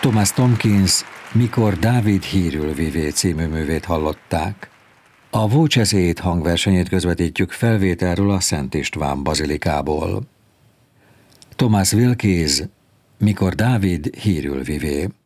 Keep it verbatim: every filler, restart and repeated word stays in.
Thomas Tomkins Mikor Dávid hírül vivé című művét hallották. A Voces Eight hangversenyét közvetítjük felvételről a Szent István bazilikából. Thomas Wilkes Mikor Dávid hírül vivé.